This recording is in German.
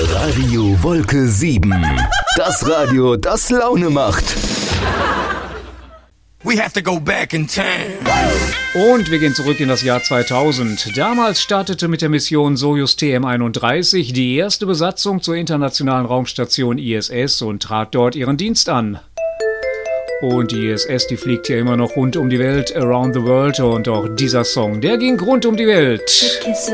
Radio Wolke 7. Das Radio, das Laune macht. We have to go back in time. Und wir gehen zurück in das Jahr 2000. Damals startete mit der Mission Sojus TM-31 die erste Besatzung zur internationalen Raumstation ISS und trat dort ihren Dienst an. Und die ISS, die fliegt ja immer noch rund um die Welt, around the world. Und auch dieser Song, der ging rund um die Welt.